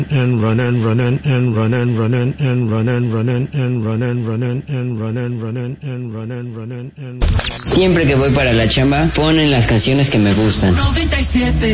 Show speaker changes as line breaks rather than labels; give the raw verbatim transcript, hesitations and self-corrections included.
and run and run and and run and run and and run and run and and run and run and and run and run and and run and run and and
Siempre que voy para la chamba ponen las canciones que me gustan.